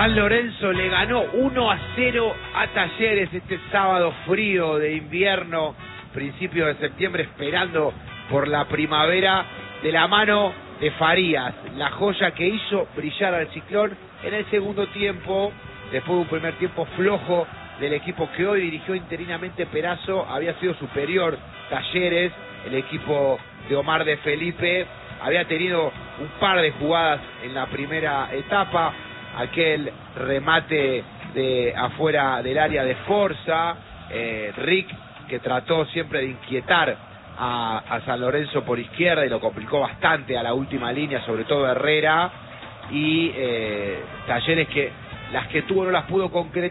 San Lorenzo le ganó 1-0 a Talleres este sábado frío de invierno, principio de septiembre, esperando por la primavera, de la mano de Farías, la joya que hizo brillar al Ciclón en el segundo tiempo, después de un primer tiempo flojo del equipo que hoy dirigió interinamente Perazo. Había sido superior Talleres, el equipo de Omar de Felipe había tenido un par de jugadas en la primera etapa, aquel remate de afuera del área de Forza, Rick, que trató siempre de inquietar a San Lorenzo por izquierda y lo complicó bastante a la última línea, sobre todo Herrera, y Talleres que las que tuvo no las pudo concretar.